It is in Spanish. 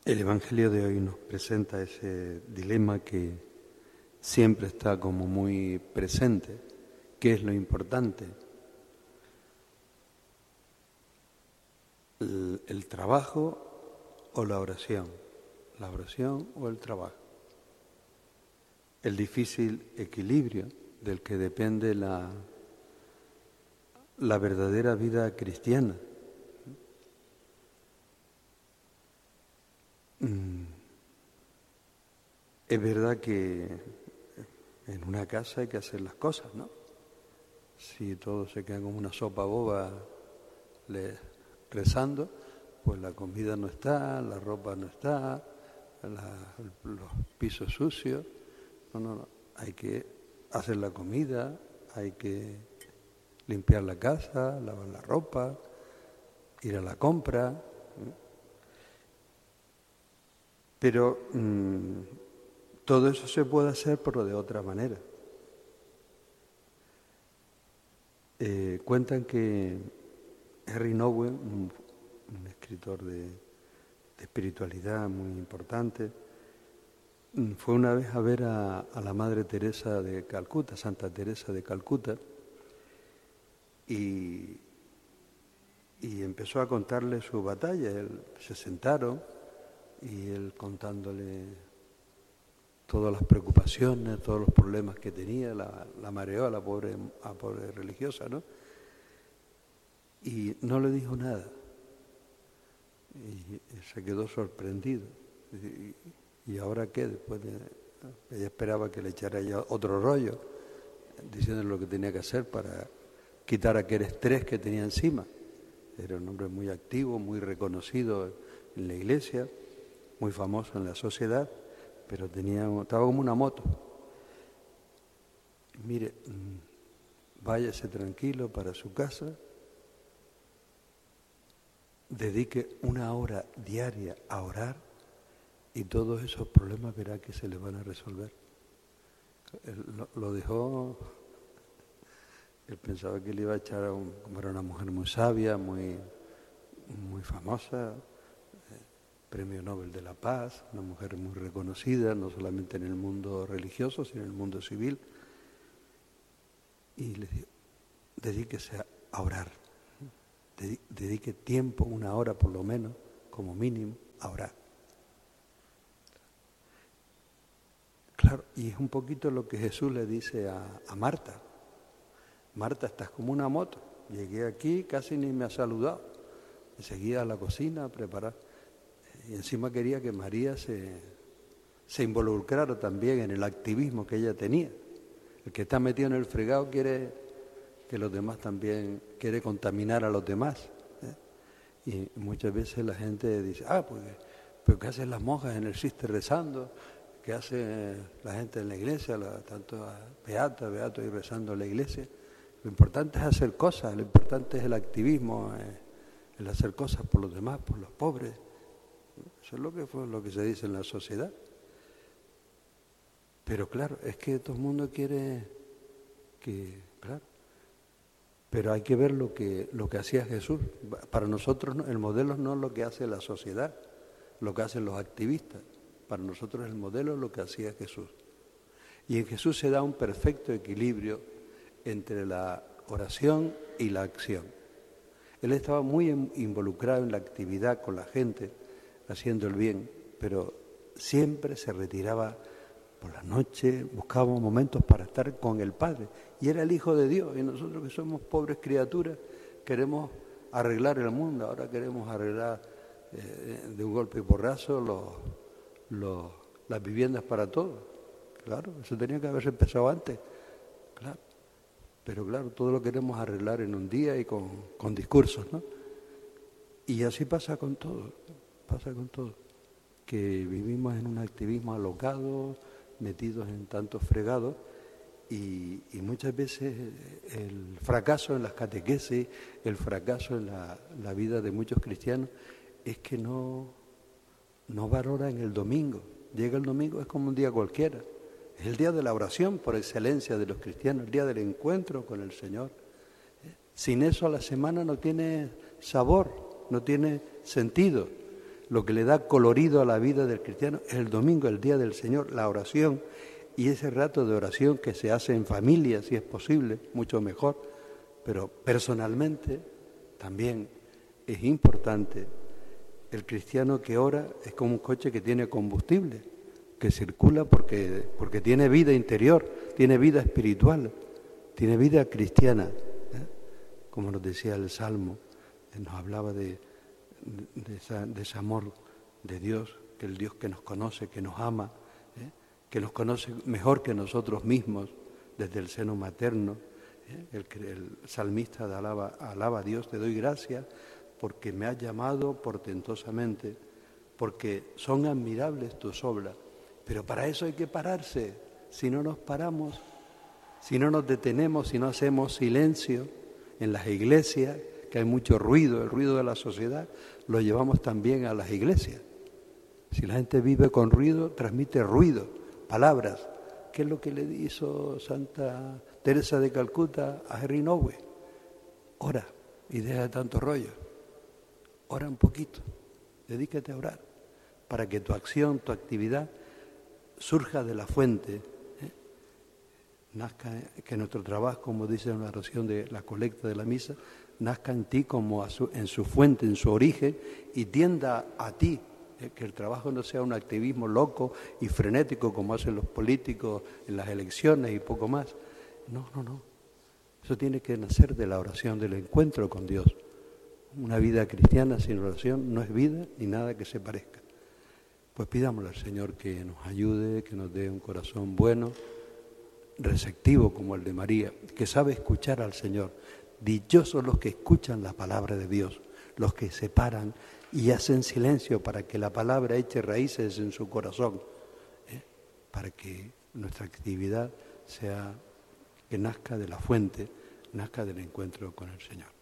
El Evangelio de hoy nos presenta ese dilema que siempre está como muy presente. ¿Qué es lo importante? ¿El trabajo o la oración? ¿La oración o el trabajo? El difícil equilibrio del que depende la verdadera vida cristiana. Es verdad que en una casa hay que hacer las cosas, ¿no? Si todo se queda como una sopa boba rezando, pues la comida no está, la ropa no está, los pisos sucios. No. Hay que hacer la comida, hay que limpiar la casa, lavar la ropa, ir a la compra. Pero todo eso se puede hacer, pero de otra manera. Cuentan que Henry Nouwen, un escritor de espiritualidad muy importante, fue una vez a ver a la Madre Teresa de Calcuta, Santa Teresa de Calcuta, y empezó a contarle su batalla. Se sentaron y él contándole todas las preocupaciones, todos los problemas que tenía, la mareó a la pobre religiosa, ¿no? Y no le dijo nada. Y se quedó sorprendido. ¿Y ahora qué? Ella esperaba que le echara ya otro rollo, diciéndole lo que tenía que hacer para quitar aquel estrés que tenía encima. Era un hombre muy activo, muy reconocido en la iglesia, muy famoso en la sociedad, pero estaba como una moto. Mire, váyase tranquilo para su casa, dedique 1 hora diaria a orar y todos esos problemas verá que se le van a resolver. Él lo dejó, él pensaba que le iba a echar como era una mujer muy sabia, muy famosa, Premio Nobel de la Paz, una mujer muy reconocida, no solamente en el mundo religioso, sino en el mundo civil. Y le dijo, dedíquese a orar, dedique tiempo, 1 hora por lo menos, como mínimo, a orar. Claro, y es un poquito lo que Jesús le dice a Marta. Marta, estás como una moto. Llegué aquí, casi ni me has saludado. Me seguía a la cocina a preparar. Y encima quería que María se involucrara también en el activismo que ella tenía. El que está metido en el fregado quiere que los demás también, quiere contaminar a los demás. Y muchas veces la gente dice, pues ¿qué hacen las monjas en el cister rezando? ¿Qué hace la gente en la iglesia? Tanto beato y rezando en la iglesia. Lo importante es hacer cosas, lo importante es el activismo, el hacer cosas por los demás, por los pobres. Eso es lo que se dice en la sociedad. Pero claro, es que todo el mundo quiere claro. Pero hay que ver lo que hacía Jesús. Para nosotros el modelo no es lo que hace la sociedad, lo que hacen los activistas. Para nosotros el modelo es lo que hacía Jesús. Y en Jesús se da un perfecto equilibrio entre la oración y la acción. Él estaba muy involucrado en la actividad con la gente, haciendo el bien, pero siempre se retiraba por la noche, buscaba momentos para estar con el Padre. Y era el Hijo de Dios, y nosotros que somos pobres criaturas queremos arreglar el mundo, ahora queremos arreglar de un golpe y porrazo las viviendas para todos. Claro, eso tenía que haberse empezado antes, claro. Pero claro, todo lo queremos arreglar en un día y con discursos, ¿no? Y así pasa con todo, que vivimos en un activismo alocado, metidos en tantos fregados, y muchas veces el fracaso en las catequesis, el fracaso en la vida de muchos cristianos, es que no valoran el domingo. Llega el domingo, es como un día cualquiera. Es el día de la oración por excelencia de los cristianos, el día del encuentro con el Señor. Sin eso la semana no tiene sabor, no tiene sentido. lo que le da colorido a la vida del cristiano es el domingo, el día del Señor, la oración, y ese rato de oración que se hace en familia, si es posible, mucho mejor, pero personalmente también es importante. El cristiano que ora es como un coche que tiene combustible, que circula porque tiene vida interior, tiene vida espiritual, tiene vida cristiana, como nos decía el Salmo, nos hablaba de ese amor de Dios, que el Dios que nos conoce, que nos ama, que nos conoce mejor que nosotros mismos desde el seno materno. El salmista alaba a Dios, te doy gracias porque me has llamado portentosamente, porque son admirables tus obras. Pero para eso hay que pararse. Si no nos paramos, si no nos detenemos, si no hacemos silencio en las iglesias, que hay mucho ruido, el ruido de la sociedad, lo llevamos también a las iglesias. Si la gente vive con ruido, transmite ruido, palabras. ¿Qué es lo que le hizo Santa Teresa de Calcuta a Henry Nowe? Ora y deja de tanto rollo. Ora un poquito, dedícate a orar, para que tu acción, tu actividad surja de la fuente, nazca, que nuestro trabajo, como dice en la oración de la colecta de la misa, nazca en ti como en su fuente, en su origen, y tienda a ti, que el trabajo no sea un activismo loco y frenético como hacen los políticos en las elecciones y poco más. No. Eso tiene que nacer de la oración, del encuentro con Dios. Una vida cristiana sin oración no es vida ni nada que se parezca. Pues pidámosle al Señor que nos ayude, que nos dé un corazón bueno, receptivo como el de María, que sabe escuchar al Señor. Dichosos los que escuchan la palabra de Dios, los que se paran y hacen silencio para que la palabra eche raíces en su corazón, para que nuestra actividad sea que nazca de la fuente, nazca del encuentro con el Señor.